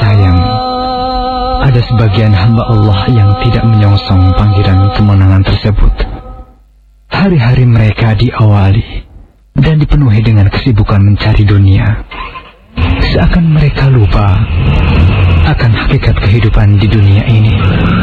sayang, ada sebagian hamba Allah yang tidak menyongsong panggilan kemenangan tersebut. Hari-hari mereka diawali dan dipenuhi dengan kesibukan mencari dunia. Seakan mereka lupa akan hakikat kehidupan di dunia ini.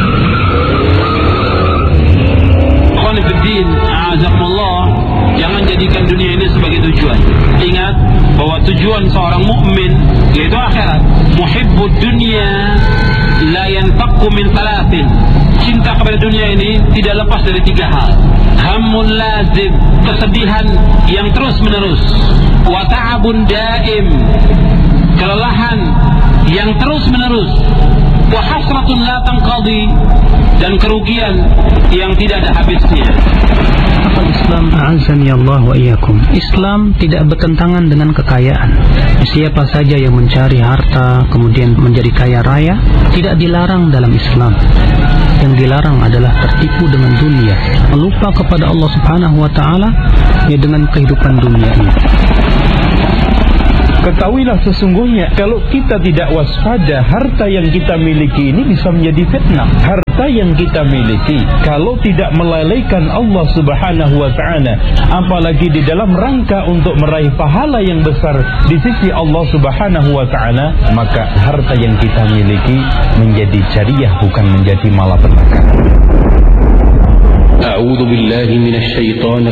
Jangan jadikan dunia ini sebagai tujuan. Ingat bahwa tujuan seorang mukmin yaitu akhirat. Muhibbud dunya la yanfaqu min thalathin. Cinta kepada dunia ini tidak lepas dari 3 hal. Hammun lazim, kesedihan yang terus menerus. Wa ta'abun daim, kelelahan yang terus menerus. Wa hasratun la tanqadi, dan kerugian yang tidak ada habisnya. Islam, a'azzani Allah wa iyyakum. Islam tidak bertentangan dengan kekayaan. Siapa saja yang mencari harta kemudian menjadi kaya raya tidak dilarang dalam Islam. Yang dilarang adalah tertipu dengan dunia, melupa kepada Allah Subhanahu wa taala ya dengan kehidupan dunia ini. Ketahuilah sesungguhnya kalau kita tidak waspada, harta yang kita miliki ini bisa menjadi fitnah. Harta yang kita miliki kalau tidak melalaikan Allah Subhanahu wa ta'ala, apalagi di dalam rangka untuk meraih pahala yang besar di sisi Allah Subhanahu wa ta'ala, maka harta yang kita miliki menjadi jariah, bukan menjadi malapetaka. A'udzu billahi minasy syaithanir